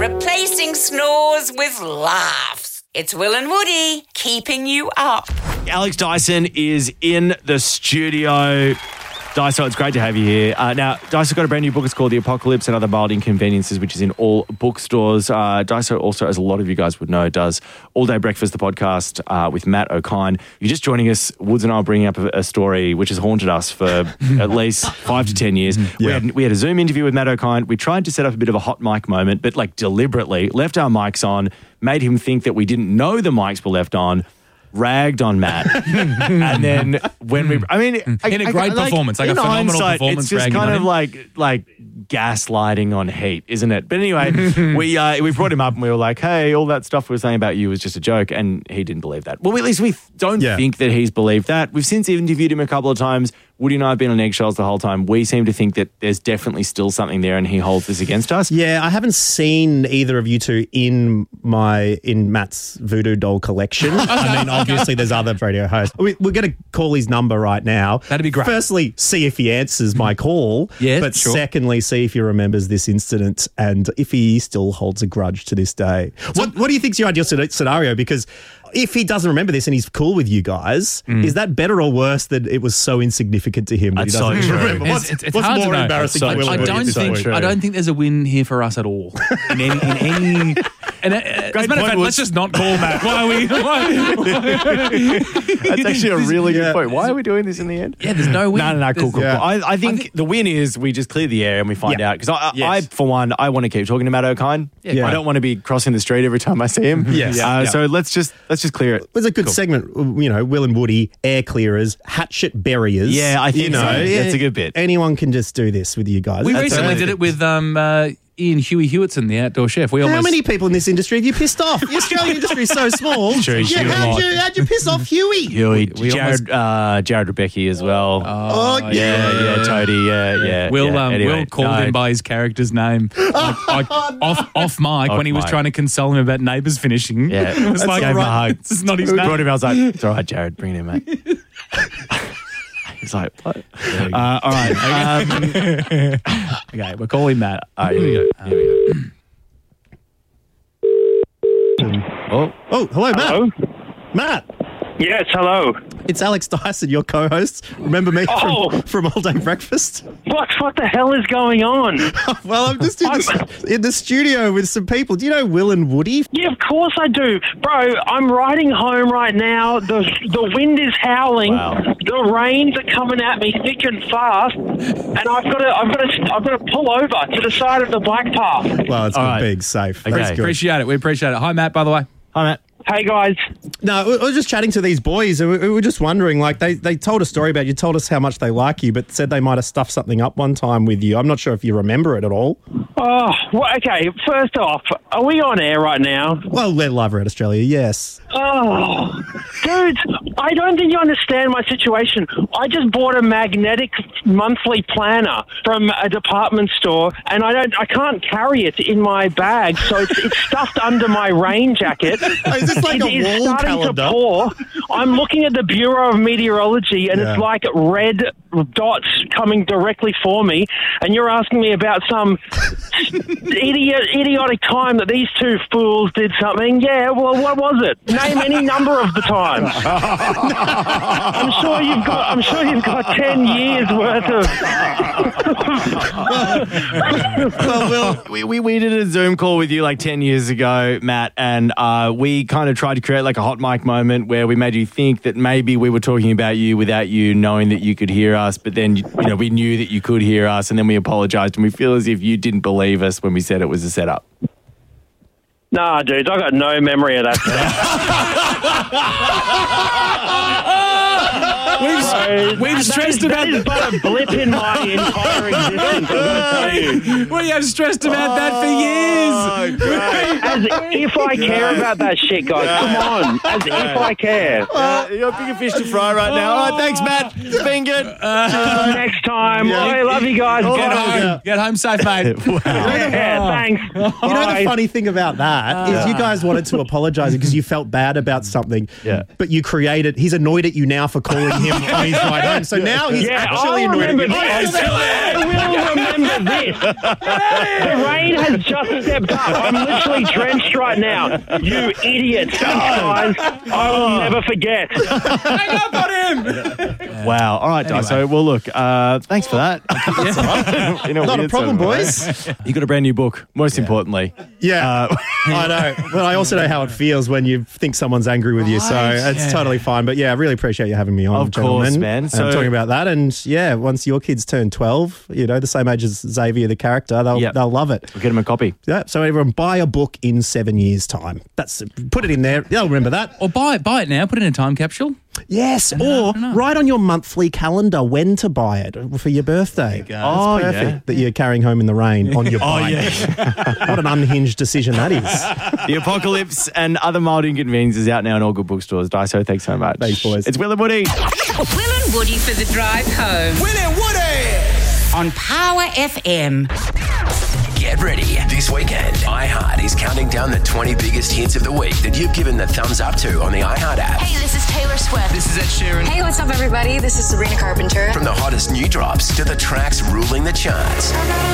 replacing snores with laughs. It's Will and Woody keeping you up. Alex Dyson is in the studio. Dyson, it's great to have you here. Now, Dyson's got a brand new book. It's called The Apocalypse and Other Mild Inconveniences, which is in all bookstores. Dyson also, as a lot of you guys would know, does All Day Breakfast, the podcast with Matt O'Kine. You're just joining us. Woods and I are bringing up a story which has haunted us for at least 5 to 10 years. Yeah. We had a Zoom interview with Matt O'Kine. We tried to set up a bit of a hot mic moment, but like deliberately left our mics on, made him think that we didn't know the mics were left on, ragged on Matt, and then when we, I mean, in a great performance, like a phenomenal performance. It's just kind of like gaslighting on heat, isn't it? But anyway, we brought him up and we were like, hey, all that stuff we were saying about you was just a joke, and he didn't believe that. Well, at least we don't think that he's believed that. We've since interviewed him a couple of times. Woody and I have been on eggshells the whole time. We seem to think that there's definitely still something there and he holds this against us. Yeah, I haven't seen either of you two in Matt's voodoo doll collection. I mean, obviously there's other radio hosts. We're going to call his number right now. That'd be great. Firstly, see if he answers my call. Yeah, but sure. Secondly, see if he remembers this incident and if he still holds a grudge to this day. What do you think's your ideal scenario? Because if he doesn't remember this and he's cool with you guys, is that better or worse that it was so insignificant to him that That's he doesn't so true. remember? What's hard to more know. embarrassing to Will I and Woody? I don't think there's a win here for us at all. In any and as a matter of fact, let's just not call Matt. Why are we? That's actually a really good point. Why are we doing this in the end? Yeah, there's no win. No, cool. Yeah. I think the win is we just clear the air and we find out. Because I, for one, I want to keep talking to Matt O'Kine. Yeah. I don't want to be crossing the street every time I see him. Yes. So let's just clear it. It was a good segment, you know, Will and Woody, air clearers, hatchet buriers. Yeah, I think so. That's a good bit. Anyone can just do this with you guys. We recently did it with Ian Huey Hewitson, the outdoor chef. How many people in this industry have you pissed off? The Australian industry is so small. Sure, how'd you piss off Huey? Jared Rebecki as well. Yeah, Toady, yeah. Will called him by his character's name, like off mic when he was trying to console him about Neighbours finishing. Yeah, it was like, gave him a hug. This is not his name. Brought him, I was like, it's all right, Jared, bring it in, mate. He's like, what? All right. Okay, we're calling Matt. All right, here we go. Oh, hello, Matt. Hello? Matt. Yes, hello. It's Alex Dyson, your co-host. Remember me from All Day Breakfast? What the hell is going on? Well, I'm just in the studio with some people. Do you know Will and Woody? Yeah, of course I do. Bro, I'm riding home right now. The wind is howling. Wow. The rains are coming at me thick and fast. And I've got to pull over to the side of the bike path. Well, it's good being safe. Okay. That's good. Appreciate it. We appreciate it. Hi, Matt, by the way. Hi, Matt. Hey, guys. No, I was just chatting to these boys and we were just wondering, like, they told a story about you, told us how much they like you, but said they might have stuffed something up one time with you. I'm not sure if you remember it at all. Oh, well, okay. First off, are we on air right now? Well, we're live at Australia, yes. Oh, dude, I don't think you understand my situation. I just bought a magnetic monthly planner from a department store, and I can't carry it in my bag, so it's stuffed under my rain jacket. Is this like a wall starting calendar? to pour. I'm looking at the Bureau of Meteorology, and it's like red dots coming directly for me, and you're asking me about some idiotic time that these two fools did something. Yeah, well, what was it? Name any number of the times. I'm sure you've got 10 years worth of. Well, we did a Zoom call with you like 10 years ago, Matt, and we kind of tried to create like a hot mic moment where we made you think that maybe we were talking about you without you knowing that you could hear us, but then we knew that you could hear us, and then we apologized, and we feel as if you didn't believe us when we said it was a setup. Nah, dudes, I got no memory of that stuff. We've stressed about that is but a blip in my entire existence, I'm going to tell you. We have stressed about that for years. As if I care about that shit, guys. Come on. As if I care. You got bigger fish to fry right now. All right, thanks, Matt. It's been good. Next time. I love you guys. Get home safe, mate. Yeah, thanks. You know the funny thing about that is you guys wanted to apologise because you felt bad about something, but you created, he's annoyed at you now for calling him on his ride home. So now he's actually I annoyed at remember you. this. will remember this. The rain has just stepped up. I'm literally drenched right now. You idiots. Guys, I will never forget. Hang up on him! Wow. All right, Daiso. Well, look, thanks for that. Not a problem, boys. You got a brand new book, most importantly. Yeah, I know. But I also know how it feels when you think someone's angry with you, so it's totally fine. But yeah, I really appreciate you having me on, Of course, gentlemen. man. And So- talking about that, and yeah, once your kids turn 12, the same age as Xavier, the character, they'll love it. We'll get him a copy. Yeah, so everyone buy a book in 7 years' time. Put it in there. They'll remember that. Or buy it now, put it in a time capsule. Yes, or write on your monthly calendar when to buy it for your birthday. Oh, That's perfect yeah. that you're carrying home in the rain on your bike. yeah. What an unhinged decision that is. The Apocalypse and Other Mild Inconveniences out now in all good bookstores. Daiso, thanks so much. Thanks, boys. It's Will and Woody. Will and Woody for the drive home. Will and Woody! On Power FM. Get ready. This weekend, iHeart is counting down the 20 biggest hits of the week that you've given the thumbs up to on the iHeart app. Hey, this is Taylor Swift. This is Ed Sheeran. Hey, what's up, everybody? This is Sabrina Carpenter. From the hottest new drops to the tracks ruling the charts.